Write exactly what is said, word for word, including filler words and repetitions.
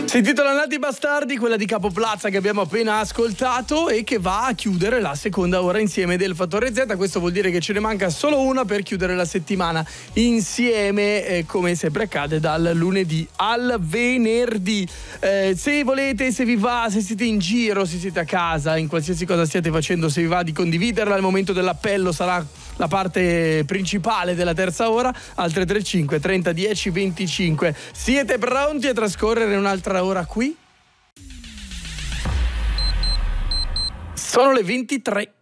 Si intitola Nati Bastardi, quella di Capo Plaza che abbiamo appena ascoltato e che va a chiudere la seconda ora insieme del Fattore Z. Questo vuol dire che ce ne manca solo una per chiudere la settimana insieme, eh, come sempre accade dal lunedì al venerdì. Eh, se volete, se vi va, se siete in giro, se siete a casa, in qualsiasi cosa stiate facendo, se vi va di condividerla, al momento dell'appello sarà la parte principale della terza ora al tre tre cinque trenta dieci venticinque. Siete pronti a trascorrere un'altra ora qui? Sono le ventitré.